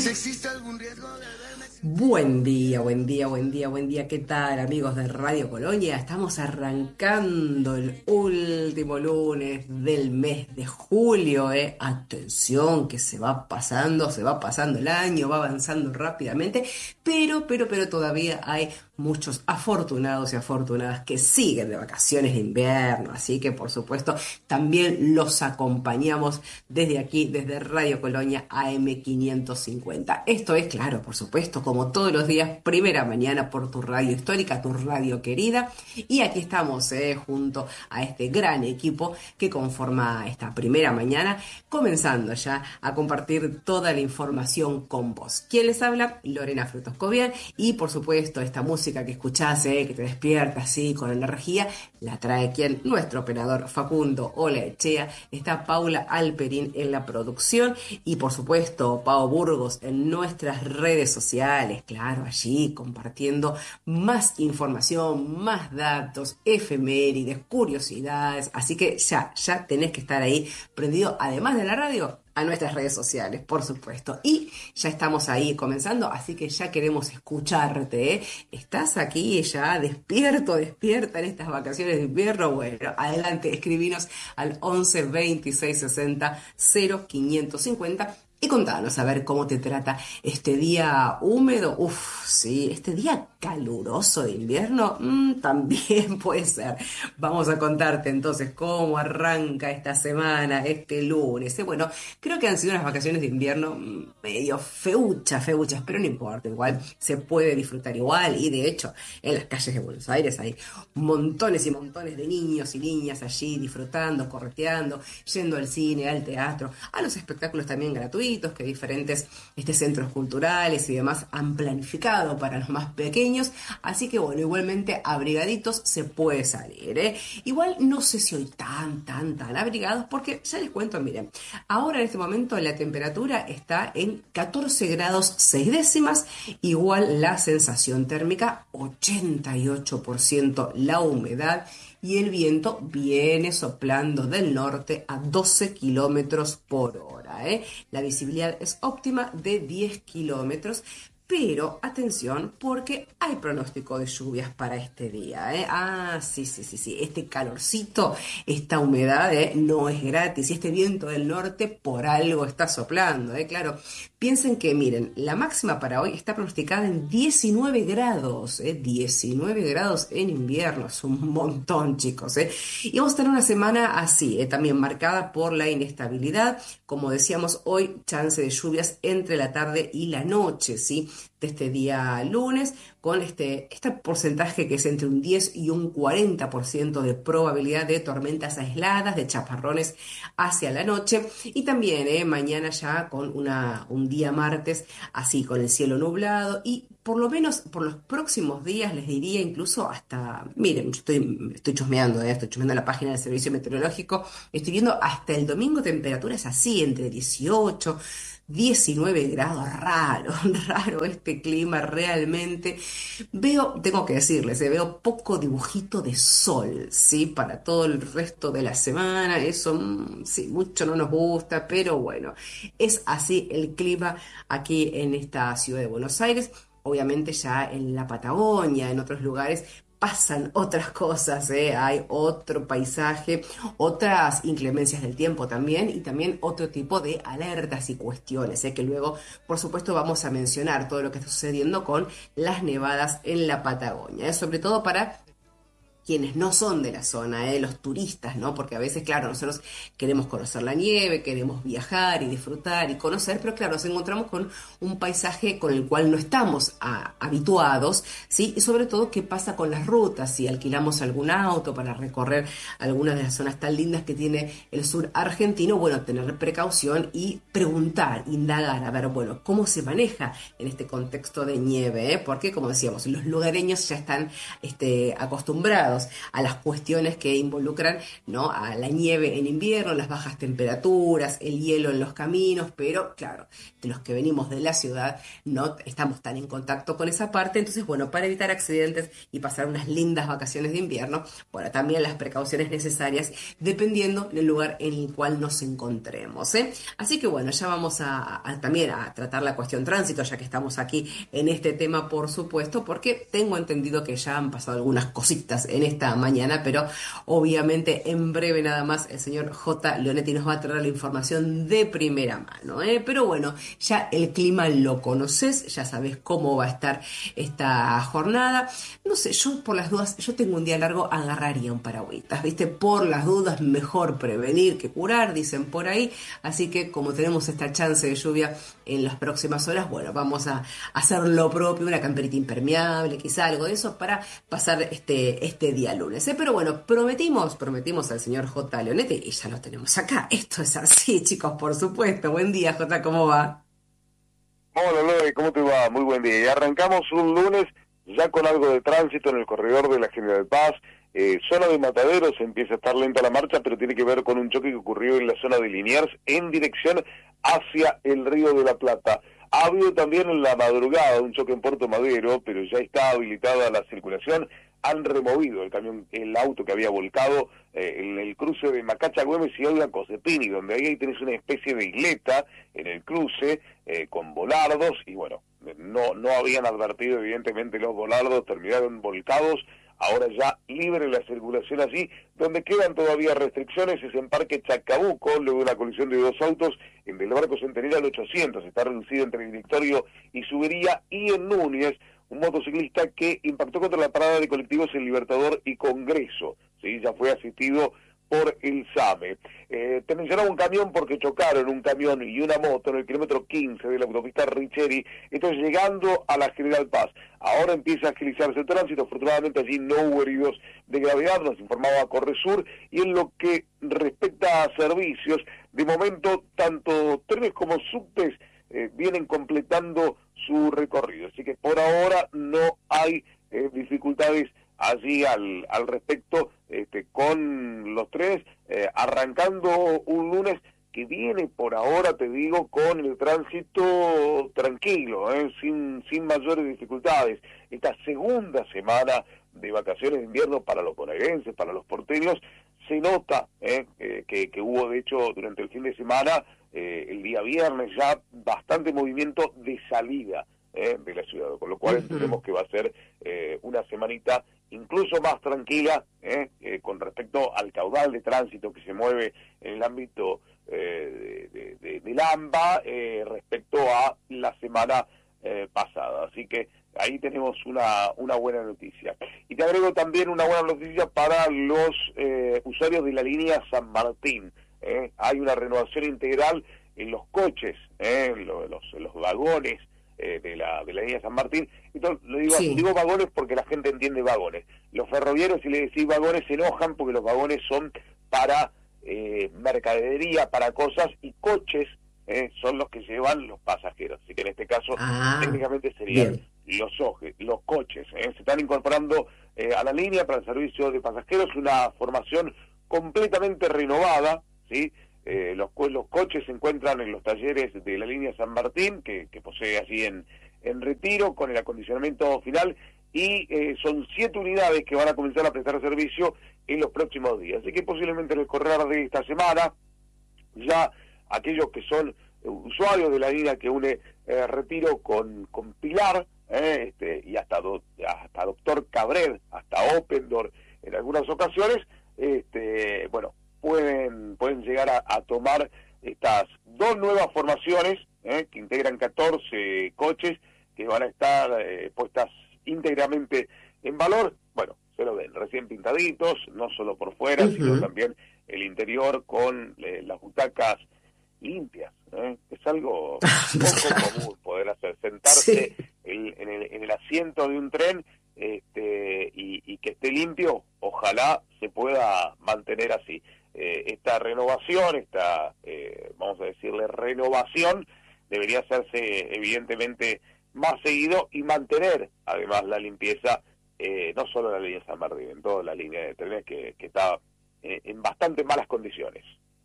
¿Existe algún riesgo de verme? Buen día, buen día, buen día, buen día. ¿Qué tal, amigos de Radio Colonia? Estamos arrancando el último lunes del mes de julio, ¿eh? Atención, que se va pasando el año, va avanzando rápidamente, pero todavía hay muchos afortunados y afortunadas que siguen de vacaciones de invierno. Así que, por supuesto, también los acompañamos desde aquí, desde Radio Colonia AM 550. Esto es, claro, por supuesto, como todos los días, primera mañana por tu radio histórica, tu radio querida. Y aquí estamos, junto a este gran equipo que conforma esta primera mañana, comenzando ya a compartir toda la información con vos. ¿Quién les habla? Lorena Frutos Cobian. Y por supuesto, esta música que escuchás, que te despierta así con energía, la trae quien, nuestro operador Facundo Olaechea. Está Paula Alperín en la producción y por supuesto Pau Burgos en nuestras redes sociales, claro, allí compartiendo más información, más datos, efemérides, curiosidades, así que ya tenés que estar ahí prendido, además de la radio, a nuestras redes sociales, por supuesto. Y ya estamos ahí comenzando, así que ya queremos escucharte, ¿eh? ¿Estás aquí ya despierto, despierta en estas vacaciones de invierno? Bueno, adelante, escribinos al 11 26 60 0550 y contanos a ver cómo te trata este día húmedo. Uf, sí, este día caluroso de invierno, también puede ser. Vamos a contarte entonces cómo arranca esta semana, este lunes. Bueno, creo que han sido unas vacaciones de invierno medio feuchas, pero no importa, igual se puede disfrutar igual. Y de hecho, en las calles de Buenos Aires hay montones y montones de niños y niñas allí disfrutando, correteando, yendo al cine, al teatro, a los espectáculos también gratuitos que diferentes centros culturales y demás han planificado para los más pequeños. Así que bueno, igualmente abrigaditos se puede salir, ¿eh? Igual no sé si hoy tan abrigados, porque ya les cuento, miren, ahora en este momento la temperatura está en 14 grados 6 décimas, igual la sensación térmica 88%, la humedad y el viento viene soplando del norte a 12 kilómetros por hora, ¿eh? La visibilidad es óptima de 10 kilómetros. Pero atención, porque hay pronóstico de lluvias para este día, ¿eh? Ah, sí. Este calorcito, esta humedad, no es gratis. Y este viento del norte por algo está soplando, ¿eh? Claro, piensen que, miren, la máxima para hoy está pronosticada en 19 grados, 19 grados en invierno. Es un montón, chicos, ¿eh? Y vamos a tener una semana así, también marcada por la inestabilidad. Como decíamos hoy, chance de lluvias entre la tarde y la noche, ¿sí? De este día lunes, con este porcentaje que es entre un 10 y un 40% de probabilidad de tormentas aisladas, de chaparrones hacia la noche. Y también mañana ya con un día martes así, con el cielo nublado y por lo menos por los próximos días, les diría incluso hasta, miren, estoy chusmeando, estoy chusmeando la página del Servicio Meteorológico, estoy viendo hasta el domingo temperaturas así, entre 18, 19 grados, raro, raro este clima realmente. Tengo que decirles, veo poco dibujito de sol, ¿sí? Para todo el resto de la semana, eso, sí, mucho no nos gusta, pero bueno, es así el clima aquí en esta ciudad de Buenos Aires. Obviamente ya en la Patagonia, en otros lugares, pasan otras cosas, ¿eh? Hay otro paisaje, otras inclemencias del tiempo también y también otro tipo de alertas y cuestiones, ¿eh? Que luego, por supuesto, vamos a mencionar todo lo que está sucediendo con las nevadas en la Patagonia, ¿eh? Sobre todo para quienes no son de la zona, los turistas, ¿no? Porque a veces, claro, nosotros queremos conocer la nieve, queremos viajar y disfrutar y conocer, pero claro, nos encontramos con un paisaje con el cual no estamos habituados, ¿sí? Y sobre todo, ¿qué pasa con las rutas? Si alquilamos algún auto para recorrer algunas de las zonas tan lindas que tiene el sur argentino, bueno, tener precaución y preguntar, indagar, a ver, bueno, ¿cómo se maneja en este contexto de nieve? Porque, como decíamos, los lugareños ya están acostumbrados a las cuestiones que involucran, ¿no? A la nieve en invierno, las bajas temperaturas, el hielo en los caminos, pero claro, de los que venimos de la ciudad no estamos tan en contacto con esa parte, entonces bueno, para evitar accidentes y pasar unas lindas vacaciones de invierno, bueno, también las precauciones necesarias dependiendo del lugar en el cual nos encontremos, ¿eh? Así que bueno, ya vamos también a tratar la cuestión tránsito, ya que estamos aquí en este tema, por supuesto, porque tengo entendido que ya han pasado algunas cositas en esta mañana, pero obviamente en breve nada más el señor J. Leonetti nos va a traer la información de primera mano, ¿eh? Pero bueno, ya el clima lo conoces, ya sabes cómo va a estar esta jornada. No sé, yo por las dudas, yo tengo un día largo, agarraría un paragüitas, ¿viste? Por las dudas, mejor prevenir que curar, dicen por ahí. Así que como tenemos esta chance de lluvia en las próximas horas, bueno, vamos a hacer lo propio, una camperita impermeable, quizá algo de eso para pasar este día lunes, ¿eh? Pero bueno, prometimos al señor J. Leonetti y ya lo tenemos acá. Esto es así, chicos, por supuesto. Buen día, J, ¿cómo va? Hola, Lore, ¿cómo te va? Muy buen día. Y arrancamos un lunes ya con algo de tránsito en el corredor de la General Paz. Zona de Mataderos empieza a estar lenta la marcha, pero tiene que ver con un choque que ocurrió en la zona de Liniers en dirección hacia el Río de la Plata. Ha habido también en la madrugada un choque en Puerto Madero, pero ya está habilitada la circulación. Han removido el auto que había volcado en el cruce de Macacha Güemes y Olga Cosepini, donde ahí tenés una especie de isleta en el cruce con volardos, y bueno, no habían advertido evidentemente los volardos, terminaron volcados. Ahora ya libre la circulación allí. Donde quedan todavía restricciones es en Parque Chacabuco, luego de la colisión de dos autos en del Barco Centenarial 800, está reducido entre el Directorio y Subería, y en Núñez, un motociclista que impactó contra la parada de colectivos en Libertador y Congreso, ¿sí? Ya fue asistido por el SAME. Te mencionaba un camión porque chocaron un camión y una moto en el kilómetro 15 de la autopista Richeri, entonces llegando a la General Paz. Ahora empieza a agilizarse el tránsito, afortunadamente allí no hubo heridos de gravedad, nos informaba Corresur, y en lo que respecta a servicios, de momento tanto trenes como subtes vienen completando su recorrido, así que por ahora no hay dificultades allí al respecto con los trenes, arrancando un lunes que viene por ahora, te digo, con el tránsito tranquilo, sin mayores dificultades. Esta segunda semana de vacaciones de invierno para los bonaerenses, para los porteños, se nota que hubo, de hecho, durante el fin de semana, el día viernes, ya bastante movimiento de salida de la ciudad, con lo cual entendemos que va a ser una semanita incluso más tranquila con respecto al caudal de tránsito que se mueve en el ámbito del AMBA respecto a la semana pasada. Así que ahí tenemos una buena noticia. Y te agrego también una buena noticia para los usuarios de la línea San Martín. Hay una renovación integral en los coches, los vagones de la línea San Martín. Entonces, digo vagones porque la gente entiende vagones. Los ferroviarios, si le decís vagones, se enojan porque los vagones son para mercadería, para cosas, y coches son los que llevan los pasajeros. Así que en este caso, técnicamente serían los coches. Se están incorporando a la línea para el servicio de pasajeros, una formación completamente renovada, ¿sí? Los coches se encuentran en los talleres de la línea San Martín, que posee allí en Retiro, con el acondicionamiento final, y son 7 unidades que van a comenzar a prestar servicio en los próximos días. Así que posiblemente en el correr de esta semana, ya aquellos que son usuarios de la línea que une Retiro con Pilar, y hasta Doctor Cabrera, hasta Opendor en algunas ocasiones, bueno, pueden llegar a tomar estas 2 nuevas formaciones que integran 14 coches que van a estar puestas íntegramente en valor. Bueno, se lo ven recién pintaditos, no solo por fuera, sino también el interior con las butacas limpias. Es algo poco común poder hacer, sentarse en el asiento de un tren y que esté limpio. Ojalá se pueda mantener así. Esta renovación, vamos a decirle renovación, debería hacerse evidentemente más seguido y mantener además la limpieza no solo en la línea San Martín, en toda la línea de trenes que está en bastante malas condiciones.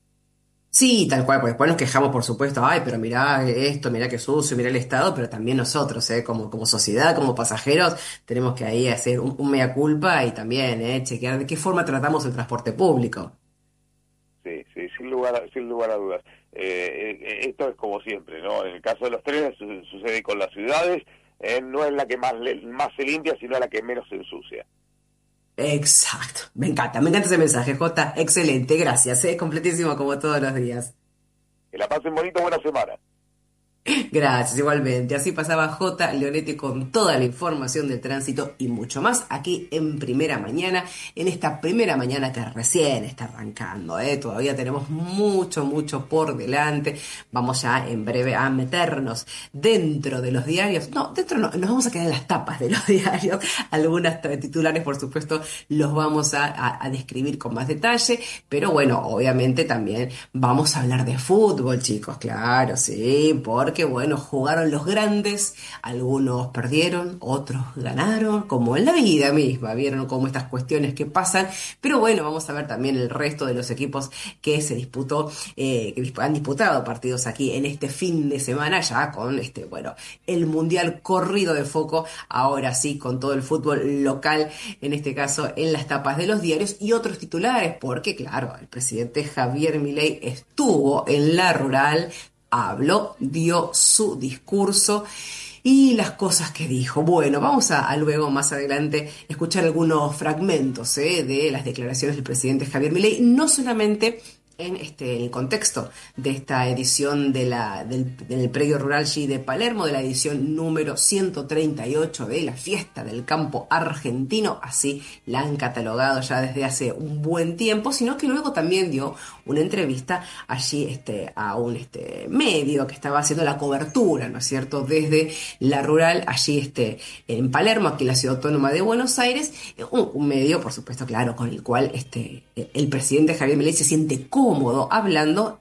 Sí, tal cual, pues después nos quejamos, por supuesto, ay, pero mirá esto, mirá qué sucio, mirá el estado, pero también nosotros, como sociedad, como pasajeros, tenemos que ahí hacer un mea culpa y también, chequear de qué forma tratamos el transporte público. Sí, sí, sin lugar a dudas. Esto es como siempre, ¿no? En el caso de los trenes sucede con las ciudades, no es la que más se limpia, sino la que menos se ensucia. Exacto, me encanta ese mensaje, Jota, excelente, gracias, completísimo como todos los días. Que la pasen bonito, buena semana. Gracias, igualmente. Así pasaba J. Leonetti con toda la información del tránsito y mucho más aquí en Primera Mañana, en esta primera mañana que recién está arrancando, ¿eh? Todavía tenemos mucho, mucho por delante. Vamos ya en breve a meternos dentro de los diarios. No, dentro no, nos vamos a quedar en las tapas de los diarios. Algunas titulares, por supuesto, los vamos a describir con más detalle, pero bueno, obviamente también vamos a hablar de fútbol, chicos, claro, sí, porque bueno, jugaron los grandes, algunos perdieron, otros ganaron, como en la vida misma, vieron como estas cuestiones que pasan, pero bueno, vamos a ver también el resto de los equipos que se disputó, han disputado partidos aquí en este fin de semana, ya con bueno, el Mundial corrido de foco, ahora sí, con todo el fútbol local, en este caso en las tapas de los diarios y otros titulares, porque claro, el presidente Javier Milei estuvo en la rural, habló, dio su discurso y las cosas que dijo. Bueno, vamos a luego más adelante escuchar algunos fragmentos de las declaraciones del presidente Javier Milei, no solamente en el contexto de esta edición del Predio Rural G de Palermo, de la edición número 138 de la Fiesta del Campo Argentino, así la han catalogado ya desde hace un buen tiempo, sino que luego también dio una entrevista allí a un medio que estaba haciendo la cobertura, ¿no es cierto?, desde la rural, allí en Palermo, aquí en la Ciudad Autónoma de Buenos Aires, un medio, por supuesto, claro, con el cual el presidente Javier Milei se siente cómodo hablando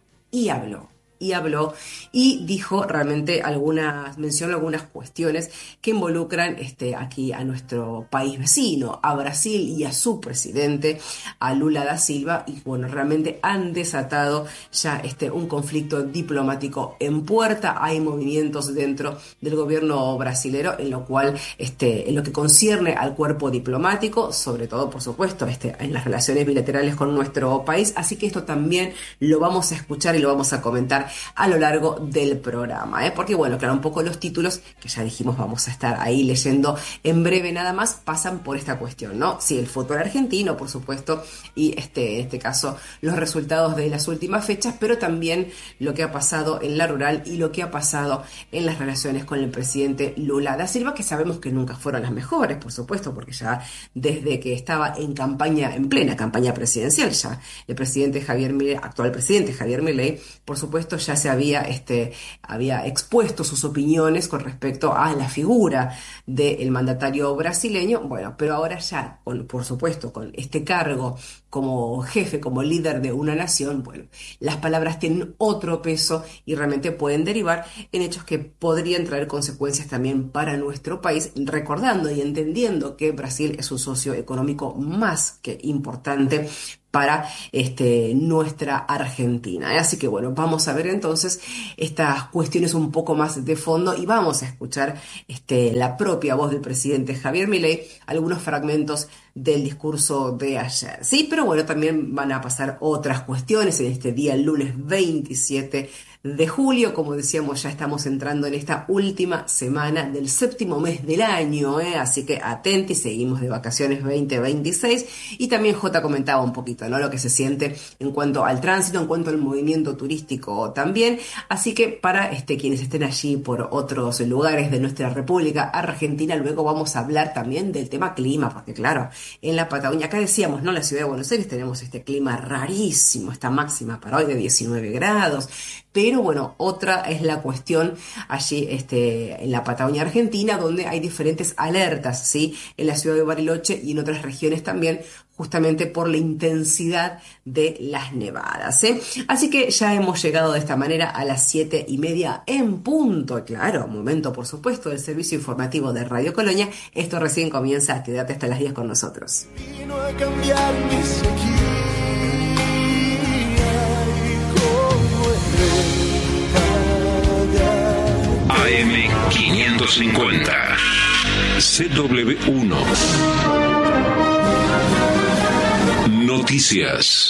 y habló y dijo realmente mencionó algunas cuestiones que involucran aquí a nuestro país vecino, a Brasil y a su presidente, a Lula da Silva, y bueno, realmente han desatado ya un conflicto diplomático en puerta. Hay movimientos dentro del gobierno brasilero en lo cual, en lo que concierne al cuerpo diplomático, sobre todo, por supuesto, en las relaciones bilaterales con nuestro país, así que esto también lo vamos a escuchar y lo vamos a comentar a lo largo del programa, porque bueno, claro, un poco los títulos que ya dijimos vamos a estar ahí leyendo en breve nada más, pasan por esta cuestión, ¿no? Sí, el fútbol argentino, por supuesto, y en este caso los resultados de las últimas fechas, pero también lo que ha pasado en la rural y lo que ha pasado en las relaciones con el presidente Lula da Silva, que sabemos que nunca fueron las mejores, por supuesto, porque ya desde que estaba en plena campaña presidencial, ya el presidente Javier Milei, actual presidente Javier Milei, por supuesto, ya se había expuesto sus opiniones con respecto a la figura del mandatario brasileño. Bueno, pero ahora ya, por supuesto, con este cargo como jefe, como líder de una nación, bueno, las palabras tienen otro peso y realmente pueden derivar en hechos que podrían traer consecuencias también para nuestro país, recordando y entendiendo que Brasil es un socio económico más que importante para nuestra Argentina. Así que bueno, vamos a ver entonces estas cuestiones un poco más de fondo y vamos a escuchar la propia voz del presidente Javier Milei, algunos fragmentos del discurso de ayer. Sí, pero bueno, también van a pasar otras cuestiones en este día, el lunes 27 de julio. Como decíamos, ya estamos entrando en esta última semana del séptimo mes del año, así que atentos, seguimos de vacaciones 2026 y también J comentaba un poquito, ¿no?, lo que se siente en cuanto al tránsito, en cuanto al movimiento turístico también, así que para quienes estén allí por otros lugares de nuestra República Argentina, luego vamos a hablar también del tema clima, porque claro, en la Patagonia, acá decíamos, ¿no?, la ciudad de Buenos Aires tenemos este clima rarísimo, esta máxima para hoy de 19 grados, Pero bueno, otra es la cuestión allí en la Patagonia Argentina, donde hay diferentes alertas, ¿sí? En la ciudad de Bariloche y en otras regiones también, justamente por la intensidad de las nevadas, ¿eh? Así que ya hemos llegado de esta manera a las 7:30 en punto. Claro, momento por supuesto del servicio informativo de Radio Colonia. Esto recién comienza, quédate hasta las 10 con nosotros. Vino a cambiar mi sequía AM550 CW1 Noticias.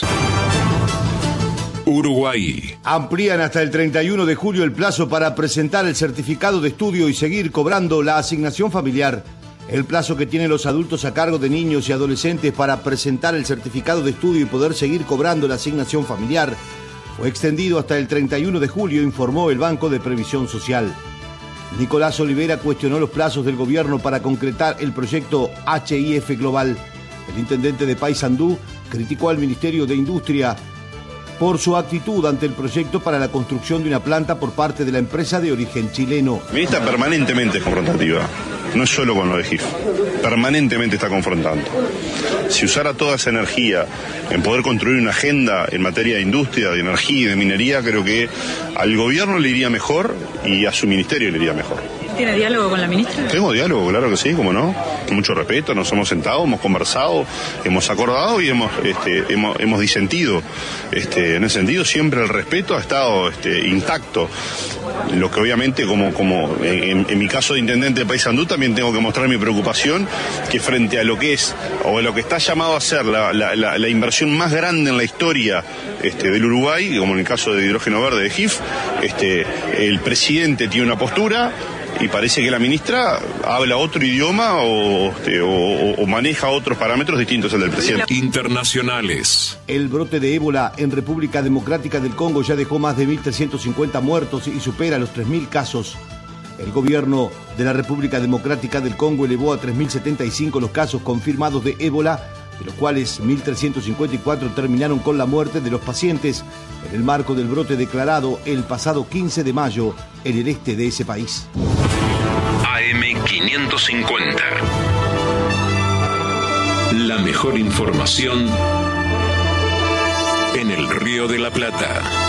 Uruguay. Amplían hasta el 31 de julio el plazo para presentar el certificado de estudio y seguir cobrando la asignación familiar. El plazo que tienen los adultos a cargo de niños y adolescentes para presentar el certificado de estudio y poder seguir cobrando la asignación familiar fue extendido hasta el 31 de julio, informó el Banco de Previsión Social. Nicolás Olivera cuestionó los plazos del gobierno para concretar el proyecto HIF Global. El intendente de Paysandú criticó al Ministerio de Industria por su actitud ante el proyecto para la construcción de una planta por parte de la empresa de origen chileno. La ministra permanentemente es confrontativa, no es solo con lo de GIF, permanentemente está confrontando. Si usara toda esa energía en poder construir una agenda en materia de industria, de energía y de minería, creo que al gobierno le iría mejor y a su ministerio le iría mejor. ¿Tiene diálogo con la ministra? Tengo diálogo, claro que sí, cómo no. Con mucho respeto, nos hemos sentado, hemos conversado, hemos acordado y hemos disentido. En ese sentido, siempre el respeto ha estado intacto. Lo que obviamente, como en mi caso de intendente de Paysandú, también tengo que mostrar mi preocupación que frente a lo que es, o a lo que está llamado a ser la inversión más grande en la historia del Uruguay, como en el caso de hidrógeno verde de GIF, el presidente tiene una postura y parece que la ministra habla otro idioma o maneja otros parámetros distintos al del presidente. Internacionales. El brote de ébola en República Democrática del Congo ya dejó más de 1.350 muertos y supera los 3.000 casos. El gobierno de la República Democrática del Congo elevó a 3.075 los casos confirmados de ébola, de los cuales 1.354 terminaron con la muerte de los pacientes en el marco del brote declarado el pasado 15 de mayo en el este de ese país. AM550. La mejor información en el Río de la Plata.